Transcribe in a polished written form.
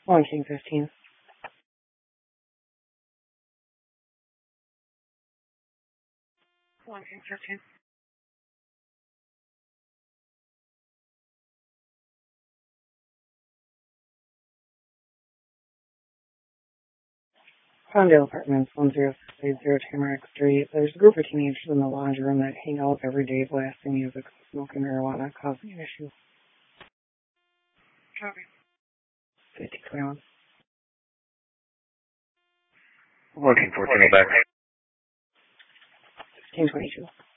1 King 15. One King 15. Fondale Apartments, 10680 Tamarack Street. There's a group of teenagers in the laundry room that hang out every day blasting music, smoking marijuana, causing an issue. Copy. 5021. Looking for 10 back. 1522.